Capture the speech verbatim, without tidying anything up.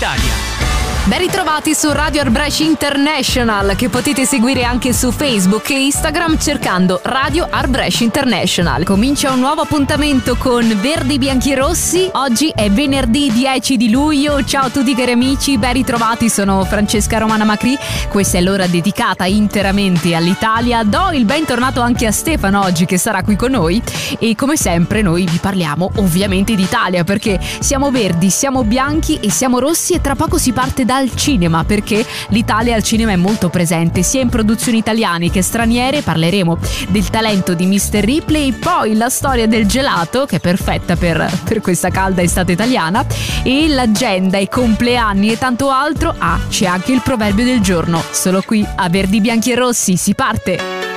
Italia. Ben ritrovati su Radio Arbresh International, che potete seguire anche su Facebook e Instagram cercando Radio Arbresh International. Comincia un nuovo appuntamento con Verdi, Bianchi e Rossi. Oggi è venerdì dieci di luglio. Ciao a tutti cari amici, ben ritrovati. Sono Francesca Romana Macri. Questa è l'ora dedicata interamente all'Italia. Do il bentornato anche a Stefano oggi, che sarà qui con noi. E come sempre noi vi parliamo ovviamente d'Italia, perché siamo verdi, siamo bianchi e siamo rossi, e tra poco si parte da al cinema, perché l'Italia al cinema è molto presente sia in produzioni italiane che straniere. Parleremo del talento di mister Ripley, poi la storia del gelato, che è perfetta per, per questa calda estate italiana, e l'agenda, i compleanni e tanto altro. Ah, c'è anche il proverbio del giorno, solo qui a Verdi, Bianchi e Rossi. Si parte!